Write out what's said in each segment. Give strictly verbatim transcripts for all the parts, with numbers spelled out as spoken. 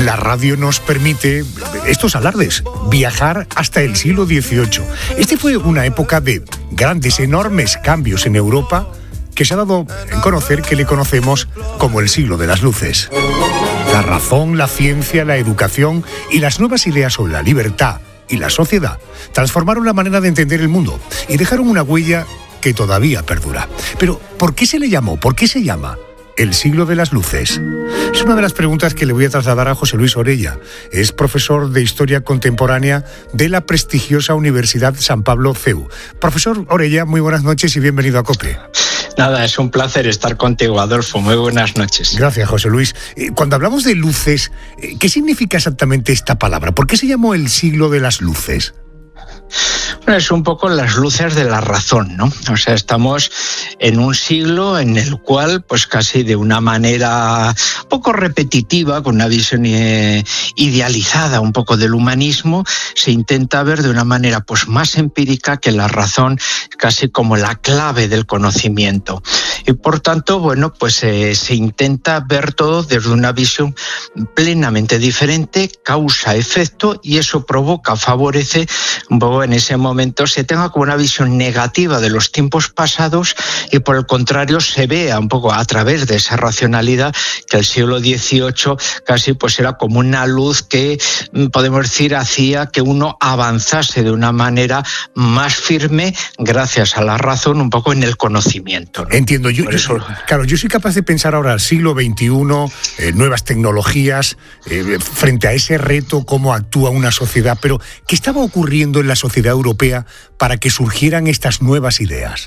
La radio nos permite estos alardes, viajar hasta el siglo dieciocho. Este fue una época de grandes, enormes cambios en Europa que se ha dado en conocer que le conocemos como el siglo de las luces. La razón, la ciencia, la educación y las nuevas ideas sobre la libertad y la sociedad transformaron la manera de entender el mundo y dejaron una huella que todavía perdura. Pero, ¿por qué se le llamó? ¿Por qué se llama el siglo de las luces? Es una de las preguntas que le voy a trasladar a José Luis Orella. Es profesor de Historia Contemporánea de la prestigiosa Universidad San Pablo C E U. Profesor Orella, muy buenas noches y bienvenido a COPE. Nada, es un placer estar contigo, Adolfo. Muy buenas noches. Gracias, José Luis. Cuando hablamos de luces, ¿qué significa exactamente esta palabra? ¿Por qué se llamó el siglo de las luces? Bueno, es un poco las luces de la razón, ¿no? O sea, estamos en un siglo en el cual, pues casi de una manera poco repetitiva, con una visión eh, idealizada un poco del humanismo, se intenta ver de una manera pues más empírica que la razón, casi como la clave del conocimiento. Y por tanto, bueno, pues eh, se intenta ver todo desde una visión plenamente diferente, causa-efecto, y eso provoca, favorece un poco en ese momento se tenga como una visión negativa de los tiempos pasados y por el contrario se vea un poco a través de esa racionalidad que el siglo dieciocho casi pues era como una luz que podemos decir hacía que uno avanzase de una manera más firme gracias a la razón un poco en el conocimiento, ¿no? Entiendo, yo, eso... yo claro, yo soy capaz de pensar ahora al siglo veintiuno, eh, nuevas tecnologías, eh, frente a ese reto, cómo actúa una sociedad, pero ¿qué estaba ocurriendo en la sociedad europea para que surgieran estas nuevas ideas?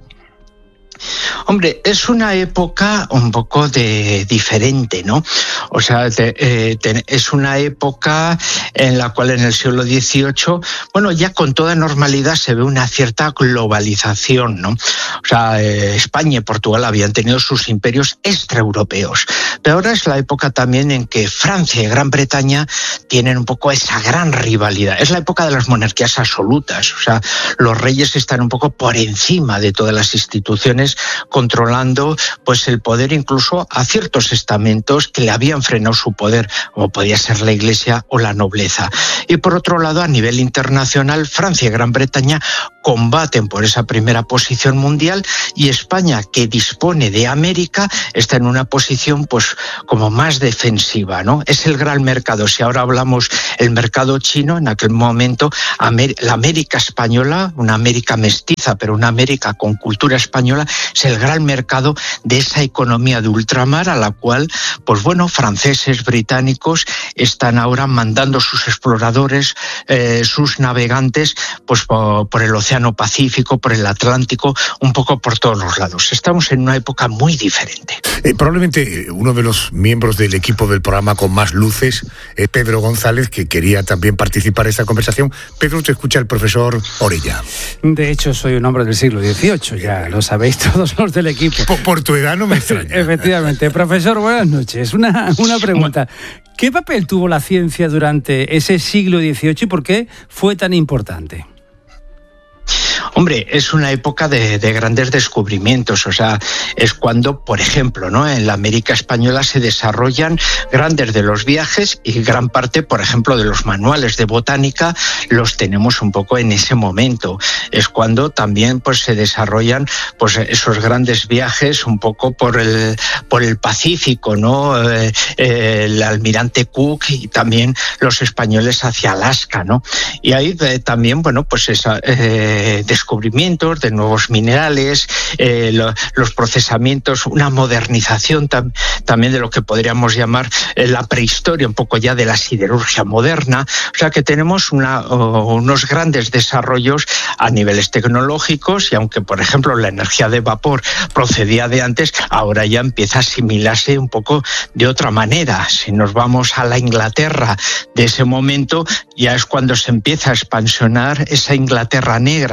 Hombre, es una época un poco de diferente, ¿no? O sea, te, eh, te, es una época en la cual en el siglo dieciocho, bueno, ya con toda normalidad se ve una cierta globalización, ¿no? O sea, eh, España y Portugal habían tenido sus imperios extraeuropeos, pero ahora es la época también en que Francia y Gran Bretaña tienen un poco esa gran rivalidad. Es la época de las monarquías absolutas, o sea, los reyes están un poco por encima de todas las instituciones, controlando pues el poder incluso a ciertos estamentos que le habían frenado su poder, como podía ser la Iglesia o la nobleza. Y por otro lado, a nivel internacional, Francia y Gran Bretaña combaten por esa primera posición mundial y España, que dispone de América, está en una posición pues como más defensiva, ¿no? Es el gran mercado. Si ahora hablamos el mercado chino, en aquel momento la América española, una América mestiza, pero una América con cultura española, es el gran mercado de esa economía de ultramar a la cual, pues bueno, franceses, británicos están ahora mandando sus exploradores, eh, sus navegantes, pues por, por el Océano Pacífico, por el Atlántico, un poco por todos los lados. Estamos en una época muy diferente. Eh, probablemente uno de los miembros del equipo del programa con más luces es Pedro González, que quería también participar en esta conversación. Pedro, te escucha el profesor Orella. De hecho, soy un hombre del siglo dieciocho, ya lo sabéis todos los del equipo. Por, por tu edad no me extraña. Efectivamente. Profesor, buenas noches. Una, una pregunta. ¿Qué papel tuvo la ciencia durante ese siglo dieciocho y por qué fue tan importante? Hombre, es una época de, de grandes descubrimientos, o sea, es cuando, por ejemplo, ¿no?, en la América española se desarrollan grandes de los viajes y gran parte, por ejemplo, de los manuales de botánica los tenemos un poco en ese momento. Es cuando también pues se desarrollan pues esos grandes viajes un poco por el por el Pacífico, ¿no? Eh, eh, el almirante Cook y también los españoles hacia Alaska, ¿no? Y ahí eh, también, bueno, pues esa eh, descubrimientos de nuevos minerales, eh, lo, los procesamientos, una modernización tam, también de lo que podríamos llamar eh, la prehistoria, un poco ya de la siderurgia moderna. O sea que tenemos una, oh, unos grandes desarrollos a niveles tecnológicos y aunque, por ejemplo, la energía de vapor procedía de antes, ahora ya empieza a asimilarse un poco de otra manera. Si nos vamos a la Inglaterra de ese momento, ya es cuando se empieza a expansionar esa Inglaterra negra, esa Inglaterra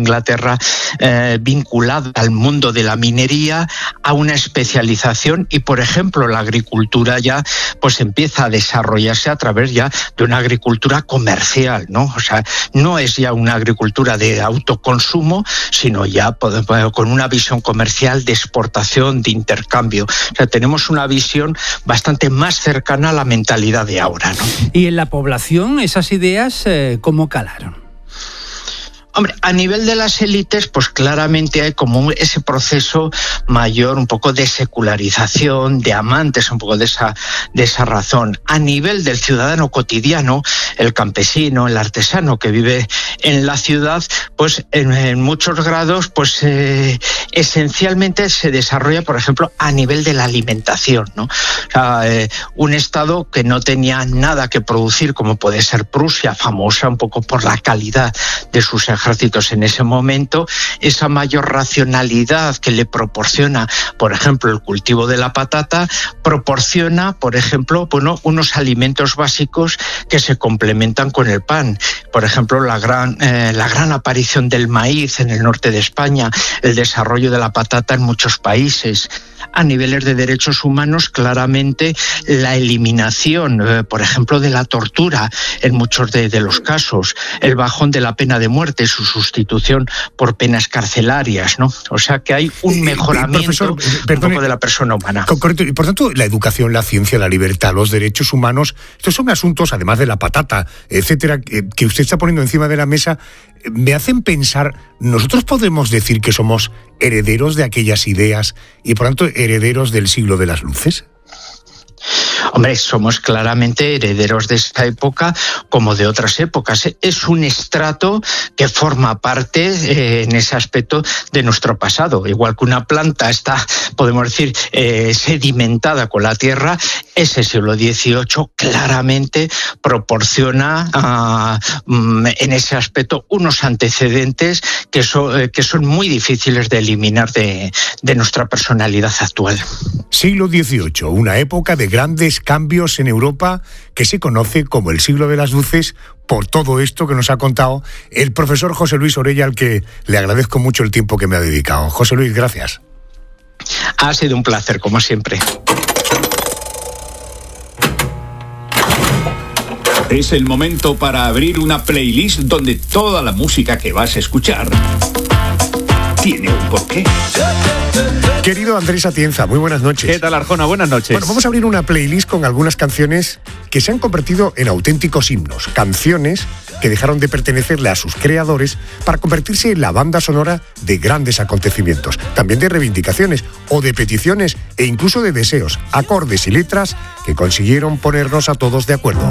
Inglaterra eh, vinculada al mundo de la minería, a una especialización, y por ejemplo la agricultura ya pues empieza a desarrollarse a través ya de una agricultura comercial, ¿no? O sea, no es ya una agricultura de autoconsumo, sino ya con una visión comercial de exportación, de intercambio. O sea, tenemos una visión bastante más cercana a la mentalidad de ahora, ¿no? ¿Y en la población esas ideas eh, cómo calaron? Hombre, a nivel de las élites, pues claramente hay como ese proceso mayor, un poco de secularización, de amantes un poco de esa, de esa razón. A nivel del ciudadano cotidiano, el campesino, el artesano que vive en la ciudad, pues en, en muchos grados, pues eh, esencialmente se desarrolla, por ejemplo, a nivel de la alimentación, ¿no? O sea, eh, un estado que no tenía nada que producir, como puede ser Prusia, famosa un poco por la calidad de sus ejércitos en ese momento, esa mayor racionalidad que le proporciona, por ejemplo, el cultivo de la patata, proporciona, por ejemplo, bueno, unos alimentos básicos que se complementan con el pan. Por ejemplo, la gran, eh, la gran aparición del maíz en el norte de España, el desarrollo de la patata en muchos países. A niveles de derechos humanos, claramente la eliminación, eh, por ejemplo, de la tortura en muchos de, de los casos, el bajón de la pena de muerte, su sustitución por penas carcelarias, ¿no? O sea que hay un mejoramiento eh, profesor, perdone, un poco de la persona humana. Correcto. Y por tanto, la educación, la ciencia, la libertad, los derechos humanos, estos son asuntos, además de la patata, etcétera, que usted está poniendo encima de la mesa, me hacen pensar, ¿nosotros podemos decir que somos herederos de aquellas ideas y por tanto herederos del siglo de las luces? Hombre, somos claramente herederos de esta época como de otras épocas. Es un estrato que forma parte eh, en ese aspecto de nuestro pasado. Igual que una planta está, podemos decir, eh, sedimentada con la tierra, ese siglo dieciocho claramente proporciona uh, en ese aspecto unos antecedentes que, so, eh, que son muy difíciles de eliminar de, de nuestra personalidad actual. Siglo dieciocho, una época de grandes cambios en Europa que se conoce como el siglo de las luces, por todo esto que nos ha contado el profesor José Luis Orella, al que le agradezco mucho el tiempo que me ha dedicado. José Luis, gracias. Ha sido un placer, como siempre. Es el momento para abrir una playlist donde toda la música que vas a escuchar tiene un porqué. Querido Andrés Atienza, muy buenas noches. ¿Qué tal, Arjona? Buenas noches. Bueno, vamos a abrir una playlist con algunas canciones que se han convertido en auténticos himnos. Canciones que dejaron de pertenecerle a sus creadores para convertirse en la banda sonora de grandes acontecimientos. También de reivindicaciones o de peticiones e incluso de deseos, acordes y letras que consiguieron ponernos a todos de acuerdo.